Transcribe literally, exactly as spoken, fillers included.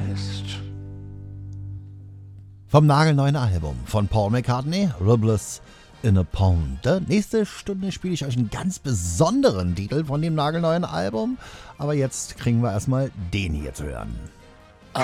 ist. Vom nagelneuen Album von Paul McCartney, Rubles in a Pound. Nächste Stunde spiele ich euch einen ganz besonderen Titel von dem nagelneuen Album. Aber jetzt kriegen wir erstmal den hier zu hören.